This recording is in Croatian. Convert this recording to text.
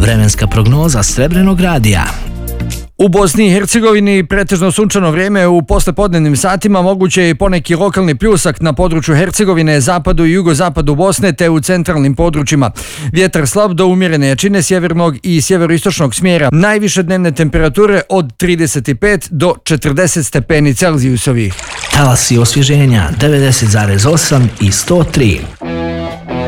Vremenska prognoza Srebrenog radija. U Bosni i Hercegovini pretežno sunčano vrijeme u poslepodnevnim satima, moguće je i poneki lokalni pljusak na području Hercegovine, zapadu i jugozapadu Bosne te u centralnim područjima. Vjetar slab do umjerene jačine sjevernog i sjeveroistočnog smjera. Najviše dnevne temperature od 35 do 40 stepeni Celzijusovih. Talasi osvježenja 90,8 i 103.